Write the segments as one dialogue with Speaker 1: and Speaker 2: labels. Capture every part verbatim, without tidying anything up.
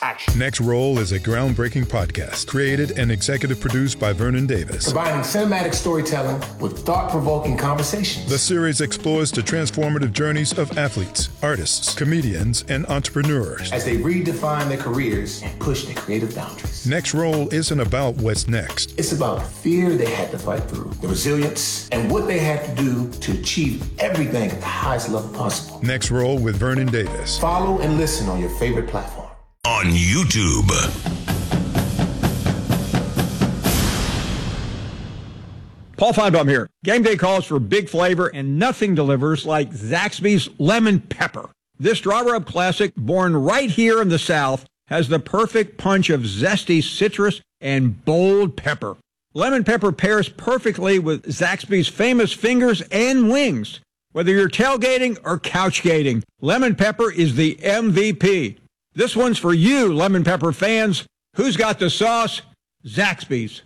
Speaker 1: action.
Speaker 2: Next Roll is a groundbreaking podcast created and executive produced by Vernon Davis.
Speaker 1: Combining cinematic storytelling with thought-provoking conversations.
Speaker 2: The series explores the transformative journeys of athletes, artists, comedians, and entrepreneurs
Speaker 1: as they redefine their careers and push their creative boundaries.
Speaker 2: Next Roll isn't about what's next.
Speaker 1: It's about the fear they had to fight through, the resilience, and what they had to do to achieve everything at the highest level possible.
Speaker 2: Next Roll with Vernon Davis.
Speaker 1: Follow and listen on your favorite platform.
Speaker 3: On YouTube.
Speaker 4: Paul Feinbaum here. Game day calls for big flavor, and nothing delivers like Zaxby's Lemon Pepper. This draw rub classic, born right here in the South, has the perfect punch of zesty citrus and bold pepper. Lemon pepper pairs perfectly with Zaxby's famous fingers and wings. Whether you're tailgating or couchgating, lemon pepper is the M V P. This one's for you, lemon pepper fans. Who's got the sauce? Zaxby's.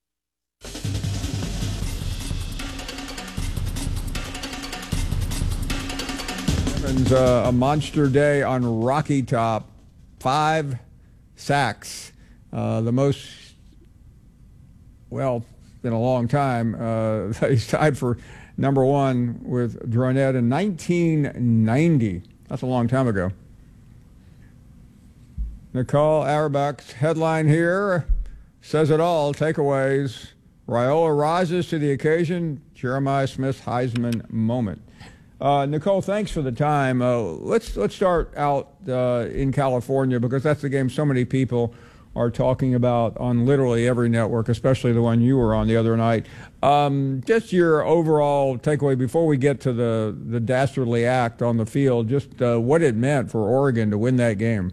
Speaker 4: It's uh, a monster day on Rocky Top. Five sacks. Uh, the most, well, in a long time. Uh, he's tied for number one with Dronette in nineteen ninety. That's a long time ago. Nicole Auerbach's headline here says it all. Takeaways. Raiola rises to the occasion. Jeremiah Smith's Heisman moment. Uh, Nicole, thanks for the time. Uh, let's let's start out uh, in California, because that's the game so many people are talking about on literally every network, especially the one you were on the other night. Um, just your overall takeaway before we get to the, the dastardly act on the field, just uh, what it meant for Oregon to win that game.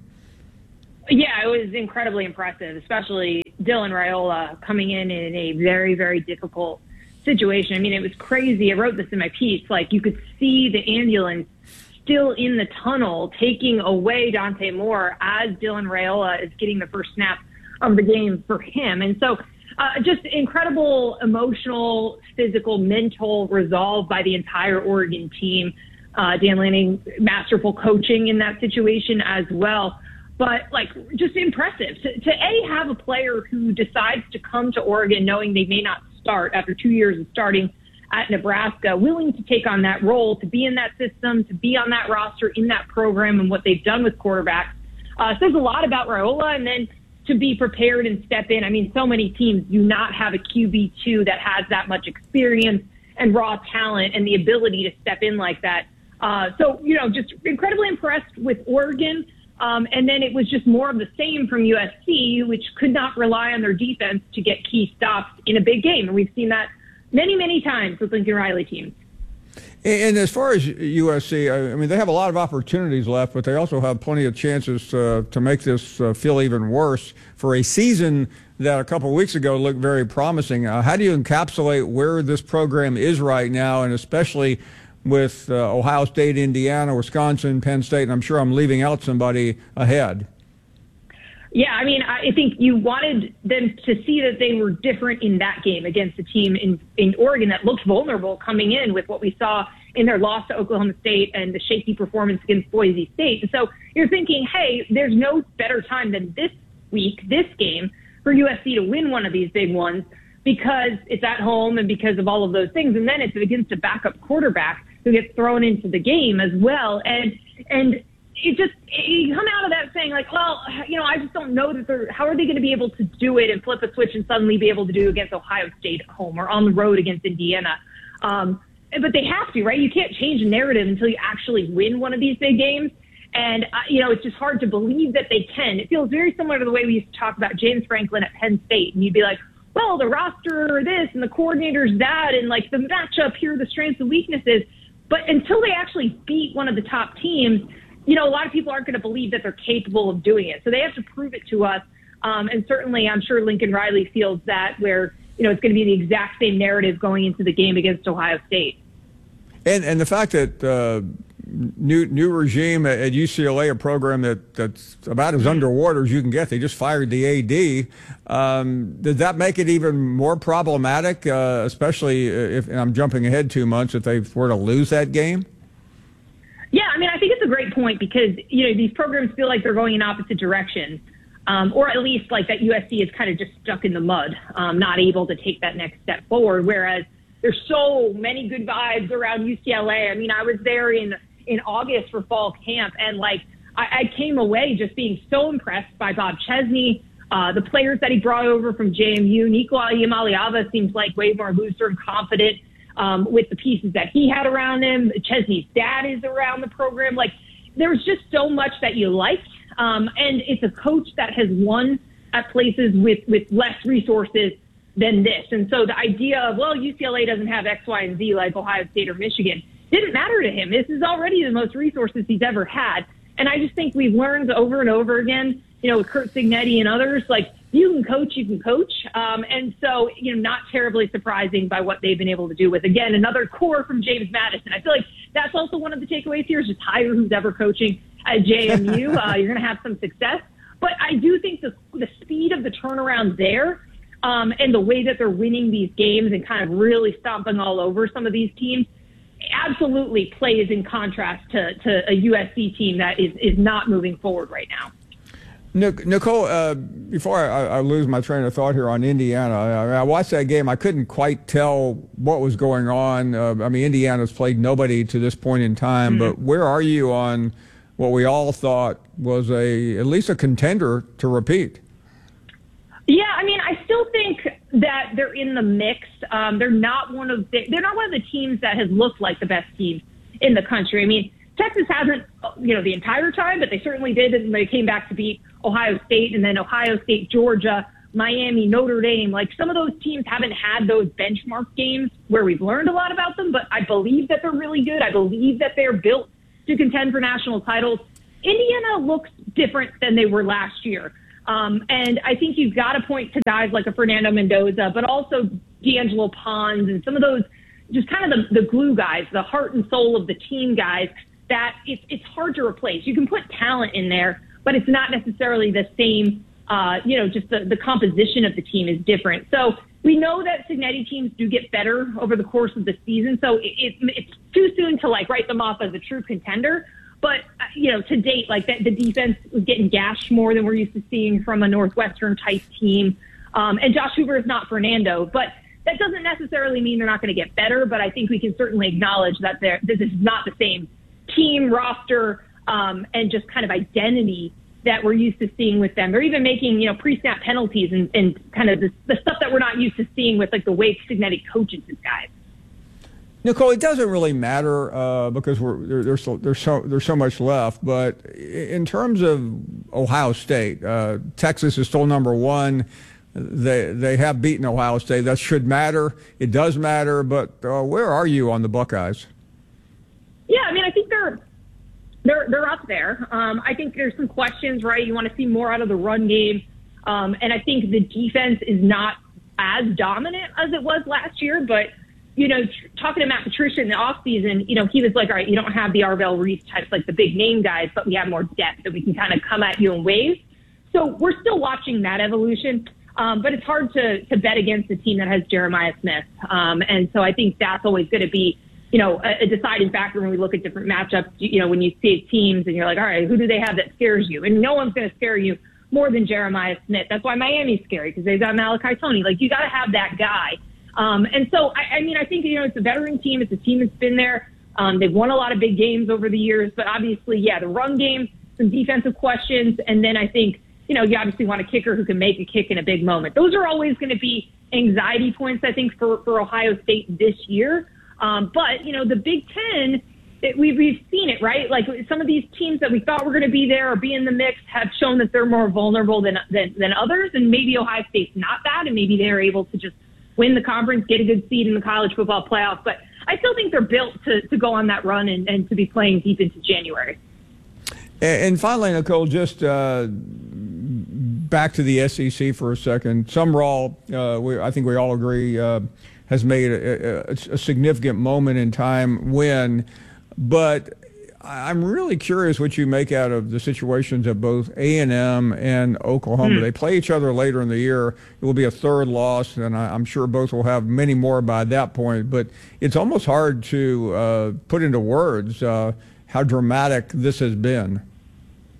Speaker 5: Yeah, it was incredibly impressive, especially Dylan Raiola coming in in a very, very difficult situation. I mean, it was crazy. I wrote this in my piece. Like, you could see the ambulance still in the tunnel taking away Dante Moore as Dylan Raiola is getting the first snap of the game for him. And so uh, just incredible emotional, physical, mental resolve by the entire Oregon team. Uh, Dan Lanning, masterful coaching in that situation as well. But, like, just impressive to, to, A, have a player who decides to come to Oregon knowing they may not start after two years of starting at Nebraska, willing to take on that role, to be in that system, to be on that roster, in that program, and what they've done with quarterbacks. Uh, says a lot about Raiola. And then to be prepared and step in. I mean, so many teams do not have a Q B two that has that much experience and raw talent and the ability to step in like that. Uh, so, you know, just incredibly impressed with Oregon. Um, and then it was just more of the same from U S C, which could not rely on their defense to get key stops in a big game. And we've seen that many, many times with Lincoln Riley teams.
Speaker 4: And as far as U S C, I mean, they have a lot of opportunities left, but they also have plenty of chances uh, to make this uh, feel even worse for a season that a couple of weeks ago looked very promising. Uh, how do you encapsulate where this program is right now, and especially with uh, Ohio State, Indiana, Wisconsin, Penn State, and I'm sure I'm leaving out somebody ahead?
Speaker 5: Yeah, I mean, I think you wanted them to see that they were different in that game against a team in, in Oregon that looked vulnerable coming in with what we saw in their loss to Oklahoma State and the shaky performance against Boise State. And so you're thinking, hey, there's no better time than this week, this game, for U S C to win one of these big ones, because it's at home and because of all of those things. And then it's against a backup quarterback who gets thrown into the game as well. And, and, it just, you come out of that saying, like, well, you know, I just don't know that they're, how are they going to be able to do it and flip a switch and suddenly be able to do against Ohio State at home or on the road against Indiana? Um, but they have to, right? You can't change a narrative until you actually win one of these big games. And, uh, you know, it's just hard to believe that they can. It feels very similar to the way we used to talk about James Franklin at Penn State. And you'd be like, well, the roster this and the coordinators that, and like the matchup here, the strengths and weaknesses. But until they actually beat one of the top teams, you know, a lot of people aren't going to believe that they're capable of doing it. So they have to prove it to us. Um, and certainly I'm sure Lincoln Riley feels that, where, you know, it's going to be the exact same narrative going into the game against Ohio State. And
Speaker 4: and the fact that uh, new new regime at U C L A, a program that, that's about as underwater as you can get, they just fired the A D. Um, did that make it even more problematic, uh, especially if, and I'm jumping ahead two months, if they were to lose that game?
Speaker 5: Yeah, I mean, I think it's a great point because, you know, these programs feel like they're going in opposite directions. Um, or at least like that U S C is kind of just stuck in the mud, um, not able to take that next step forward. Whereas there's so many good vibes around U C L A. I mean, I was there in, in August for fall camp, and like I, I came away just being so impressed by Bob Chesney, uh, the players that he brought over from J M U. Nico Iamaleava seems like way more looser and confident um, with the pieces that he had around him. Chesney's dad is around the program. Like, there was just so much that you liked. Um, and it's a coach that has won at places with, with less resources than this. And so the idea of, well, U C L A doesn't have X, Y, and Z like Ohio State or Michigan didn't matter to him. This is already the most resources he's ever had. And I just think we've learned over and over again, you know, with Curt Cignetti and others, like, you can coach, you can coach. Um, and so, you know, not terribly surprising by what they've been able to do with, again, another core from James Madison. I feel like that's also one of the takeaways here, is just hire who's ever coaching at J M U. Uh, you're going to have some success. But I do think the, the speed of the turnaround there um, and the way that they're winning these games and kind of really stomping all over some of these teams absolutely plays in contrast to, to a U S C team that is, is not moving forward right now.
Speaker 4: Nicole, uh, before I, I lose my train of thought here on Indiana, I, I watched that game. I couldn't quite tell what was going on. Uh, I mean, Indiana's played nobody to this point in time, mm-hmm. but where are you on what we all thought was a at least a contender to repeat?
Speaker 5: Yeah, I mean, I still think that they're in the mix. Um, they're not one of the, they're not one of the teams that has looked like the best team in the country. I mean, Texas hasn't, you know, the entire time, but they certainly did, and they came back to beat Ohio State, and then Ohio State, Georgia, Miami, Notre Dame. Like, some of those teams haven't had those benchmark games where we've learned a lot about them, but I believe that they're really good. I believe that they're built to contend for national titles. Indiana looks different than they were last year. Um, and I think you've got to point to guys like a Fernando Mendoza, but also D'Angelo Pons and some of those just kind of the, the glue guys, the heart and soul of the team guys that it's, it's hard to replace. You can put talent in there, but it's not necessarily the same, uh, you know, just the, the composition of the team is different. So we know that Cignetti teams do get better over the course of the season. So it, it, it's too soon to, like, write them off as a true contender. But, you know, to date, like, the, the defense was getting gashed more than we're used to seeing from a Northwestern-type team. Um, and Josh Hoover is not Fernando. But that doesn't necessarily mean they're not going to get better. But I think we can certainly acknowledge that they're, this is not the same team, roster, um, and just kind of identity that we're used to seeing with them. They're even making, you know, pre-snap penalties and, and kind of the, the stuff that we're not used to seeing with, like, the way Cignetti coaches his guys.
Speaker 4: Nicole, it doesn't really matter uh, because we're, there, there's, so, there's, so, there's so much left. But in terms of Ohio State, uh, Texas is still number one. They they have beaten Ohio State. That should matter. It does matter. But uh, where are you on the Buckeyes?
Speaker 5: Yeah, I mean, I think they're they're they're up there. Um, I think there's some questions, right? You want to see more out of the run game, um, and I think the defense is not as dominant as it was last year. But you know, tr- talking to Matt Patricia in the offseason, you know, he was like, all right, you don't have the Arvell Reese types, like the big name guys, but we have more depth that we can kind of come at you in waves. So we're still watching that evolution. Um, but it's hard to, to bet against a team that has Jeremiah Smith. Um, and so I think that's always going to be, you know, a, a deciding factor when we look at different matchups. You know, when you see teams and you're like, all right, who do they have that scares you? And no one's going to scare you more than Jeremiah Smith. That's why Miami's scary, because they've got Malachi Tony. Like, you got to have that guy. Um, and so, I, I mean, I think, you know, it's a veteran team. It's a team that's been there. Um, they've won a lot of big games over the years. But obviously, yeah, the run game, some defensive questions. And then I think, you know, you obviously want a kicker who can make a kick in a big moment. Those are always going to be anxiety points, I think, for, for Ohio State this year. Um, but, you know, the Big Ten, it, we've, we've seen it, right? Like, some of these teams that we thought were going to be there or be in the mix have shown that they're more vulnerable than, than, than others. And maybe Ohio State's not that, and maybe they're able to just win the conference, get a good seed in the college football playoff. But I still think they're built to, to go on that run and, and to be playing deep into January.
Speaker 4: And finally, Nicole, just uh, back to the S E C for a second. Sumrall, uh, we, I think we all agree, uh, has made a, a, a significant moment in time win. But I'm really curious what you make out of the situations of both A and M and Oklahoma. Hmm. They play each other later in the year. It will be a third loss, and I, I'm sure both will have many more by that point. But it's almost hard to uh, put into words uh, how dramatic this has been.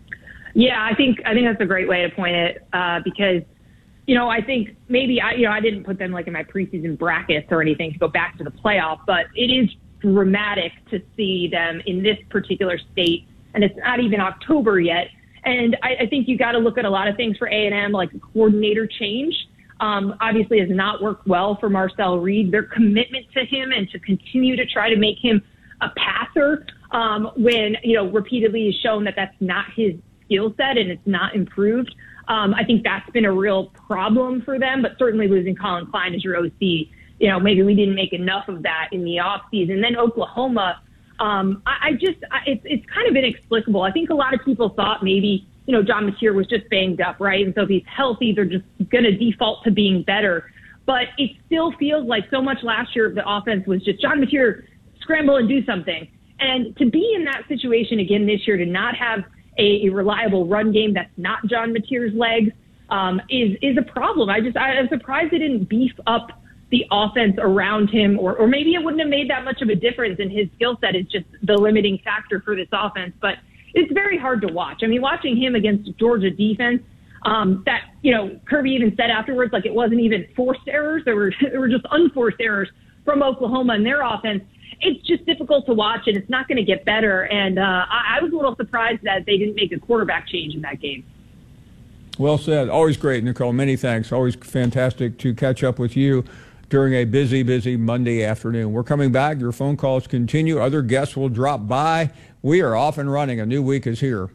Speaker 5: Yeah, I think I think that's a great way to point it uh, because, you know, I think maybe I, you know, I didn't put them like in my preseason brackets or anything to go back to the playoff, but it is dramatic to see them in this particular state, and it's not even October yet. And I, I think you got to look at a lot of things for A and M, like a coordinator change. Um, obviously has not worked well for Marcel Reed. Their commitment to him and to continue to try to make him a passer um, when, you know, repeatedly has shown that that's not his skill set and it's not improved. Um, I think that's been a real problem for them, but certainly losing Colin Klein as your O C, you know, maybe we didn't make enough of that in the offseason. Then Oklahoma, Um, I, I just, I, it's, it's kind of inexplicable. I think a lot of people thought maybe, you know, John Mateer was just banged up, right? And so if he's healthy, they're just going to default to being better. But it still feels like so much last year of the offense was just John Mateer, scramble and do something. And to be in that situation again this year, to not have a, a reliable run game that's not John Mateer's legs, um, is, is a problem. I just, I, I'm surprised they didn't beef up the offense around him, or, or maybe it wouldn't have made that much of a difference, and his skill set is just the limiting factor for this offense. But it's very hard to watch. I mean, watching him against Georgia defense, um, that, you know, Kirby even said afterwards, like it wasn't even forced errors. There were, there were just unforced errors from Oklahoma and their offense. It's just difficult to watch, and it's not going to get better. And uh, I, I was a little surprised that they didn't make a quarterback change in that game.
Speaker 4: Well said. Always great, Nicole. Many thanks. Always fantastic to catch up with you during a busy, busy Monday afternoon. We're coming back. Your phone calls continue. Other guests will drop by. We are off and running. A new week is here.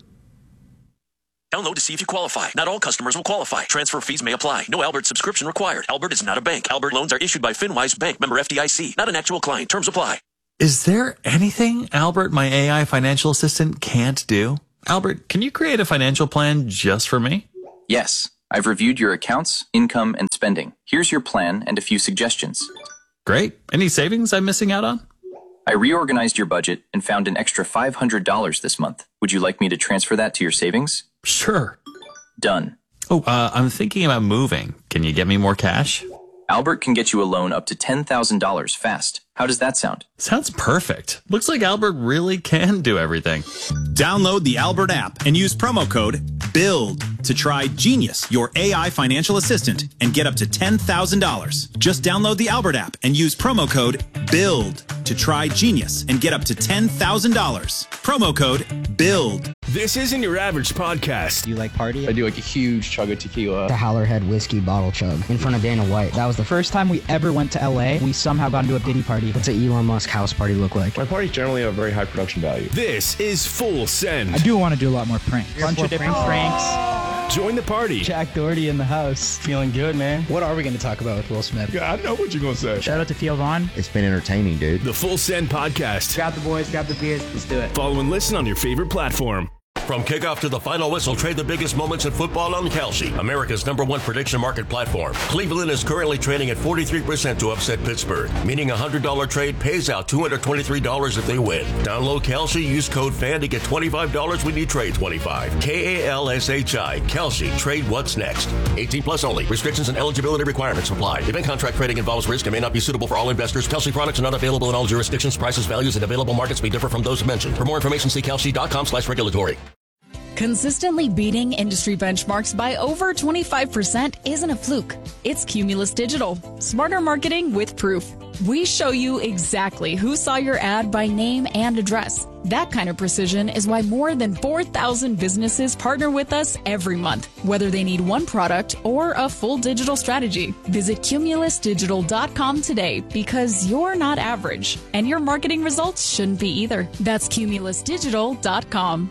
Speaker 3: Download to see if you qualify. Not all customers will qualify. Transfer fees may apply. No Albert subscription required. Albert is not a bank. Albert loans are issued by FinWise Bank, member F D I C. Not an actual client. Terms apply.
Speaker 6: Is there anything Albert, my A I financial assistant, can't do? Albert, can you create a financial plan just for me?
Speaker 7: Yes. I've reviewed your accounts, income, and spending. Here's your plan and a few suggestions.
Speaker 6: Great. Any savings I'm missing out on?
Speaker 7: I reorganized your budget and found an extra five hundred dollars this month. Would you like me to transfer that to your savings?
Speaker 6: Sure.
Speaker 7: Done.
Speaker 6: Oh, uh, I'm thinking about moving. Can you get me more cash?
Speaker 7: Albert can get you a loan up to ten thousand dollars fast. How does that sound?
Speaker 6: Sounds perfect. Looks like Albert really can do everything.
Speaker 8: Download the Albert app and use promo code BUILD to try Genius, your A I financial assistant, and get up to ten thousand dollars. Just download the Albert app and use promo code BUILD to try Genius and get up to ten thousand dollars. Promo code BUILD.
Speaker 9: This isn't your average podcast.
Speaker 10: Do you like party?
Speaker 11: I do like a huge chug of tequila.
Speaker 10: The Howlerhead whiskey bottle chug in front of Dana White. That was the first time we ever went to L A. We somehow got into a Diddy party. What's an Elon Musk house party look like?
Speaker 9: My parties generally have a very high production value. This is Full Send.
Speaker 12: I do want to do a lot more pranks. A bunch of different pranks. pranks.
Speaker 9: Join the party.
Speaker 12: Jack Doherty in the house.
Speaker 10: Feeling good, man. What are we going to talk about with Will Smith?
Speaker 9: Yeah, I know what you're going to say.
Speaker 12: Shout out to Theo Vaughn.
Speaker 13: It's been entertaining, dude.
Speaker 9: The Full Send Podcast.
Speaker 12: Grab the boys, grab the beers. Let's do it.
Speaker 9: Follow and listen on your favorite platform.
Speaker 14: From kickoff to the final whistle, trade the biggest moments in football on Kalshi, America's number one prediction market platform. Cleveland is currently trading at forty-three percent to upset Pittsburgh, meaning a one hundred dollars trade pays out two hundred twenty-three dollars if they win. Download Kalshi, use code FAN to get twenty-five dollars when you trade twenty-five dollars. K A L S H I, Kalshi, trade what's next. eighteen plus only. Restrictions and eligibility requirements apply. Event contract trading involves risk and may not be suitable for all investors. Kalshi products are not available in all jurisdictions. Prices, values, and available markets may differ from those mentioned. For more information, see kalshi.com slash regulatory.
Speaker 15: Consistently beating industry benchmarks by over twenty-five percent isn't a fluke. It's Cumulus Digital. Smarter marketing with proof. We show you exactly who saw your ad by name and address. That kind of precision is why more than four thousand businesses partner with us every month, whether they need one product or a full digital strategy. Visit cumulus digital dot com today because you're not average, and your marketing results shouldn't be either. That's cumulus digital dot com.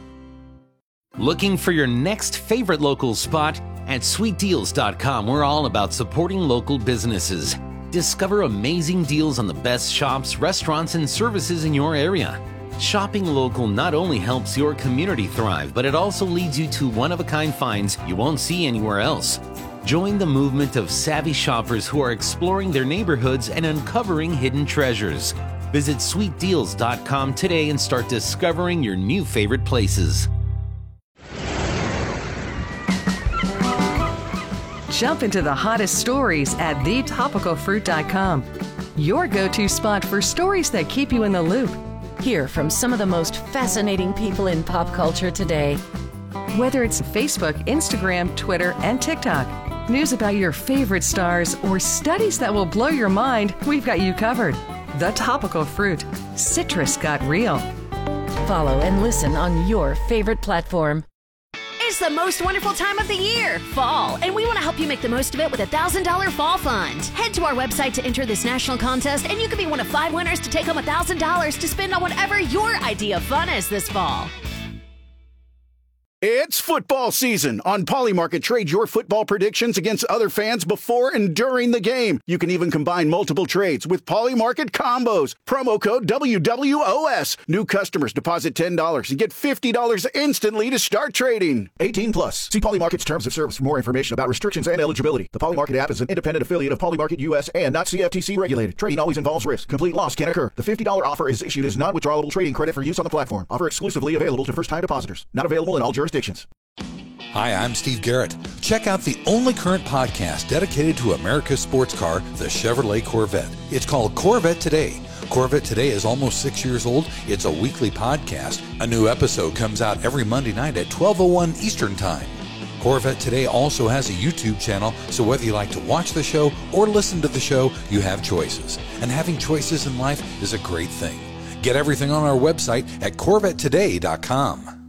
Speaker 16: Looking for your next favorite local spot? At sweet deals dot com, we're all about supporting local businesses. Discover amazing deals on the best shops, restaurants, and services in your area. Shopping local not only helps your community thrive, but it also leads you to one-of-a-kind finds you won't see anywhere else. Join the movement of savvy shoppers who are exploring their neighborhoods and uncovering hidden treasures. Visit sweet deals dot com today and start discovering your new favorite places.
Speaker 17: Jump into the hottest stories at the topical fruit dot com. Your go-to spot for stories that keep you in the loop.
Speaker 18: Hear from some of the most fascinating people in pop culture today.
Speaker 17: Whether it's Facebook, Instagram, Twitter, and TikTok, news about your favorite stars, or studies that will blow your mind, we've got you covered. The Topical Fruit. Citrus got real.
Speaker 13: Follow and listen on your favorite platform.
Speaker 18: It's the most wonderful time of the year, fall, and we want to help you make the most of it with a one thousand dollars Fall Fund. Head to our website to enter this national contest, and you could be one of five winners to take home one thousand dollars to spend on whatever your idea of fun is this fall.
Speaker 19: It's football season. On Polymarket, trade your football predictions against other fans before and during the game. You can even combine multiple trades with Polymarket combos. Promo code W W O S. New customers deposit ten dollars and get fifty dollars instantly to start trading.
Speaker 1: eighteen plus. See Polymarket's terms of service for more information about restrictions and eligibility. The Polymarket app is an independent affiliate of Polymarket U S and not C F T C regulated. Trading always involves risk. Complete loss can occur. The fifty dollars offer is issued as non-withdrawable trading credit for use on the platform. Offer exclusively available to first-time depositors. Not available in all jurisdictions.
Speaker 20: Hi, I'm Steve Garrett. Check out the only current podcast dedicated to America's sports car, the Chevrolet Corvette. It's called Corvette Today. Corvette Today is almost six years old. It's a weekly podcast. A new episode comes out every Monday night at twelve oh one Eastern Time. Corvette Today also has a YouTube channel, so whether you like to watch the show or listen to the show, you have choices. And having choices in life is a great thing. Get everything on our website at Corvette Today dot com.